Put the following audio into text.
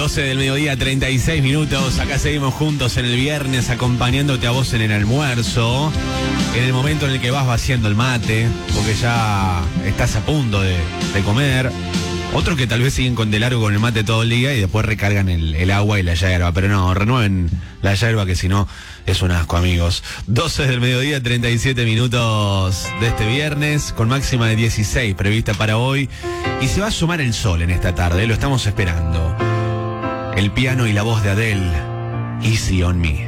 12 del mediodía, 36 minutos. Acá seguimos juntos en el viernes, acompañándote a vos en el almuerzo, en el momento en el que vas vaciando el mate, porque ya estás a punto de comer. Otros que tal vez siguen con de largo con el mate todo el día y después recargan el agua y la yerba. Pero no, renueven la yerba, que si no es un asco, amigos. 12 del mediodía, 37 minutos de este viernes, con máxima de 16 prevista para hoy. Y se va a sumar el sol en esta tarde, lo estamos esperando. El piano y la voz de Adele, Easy on Me.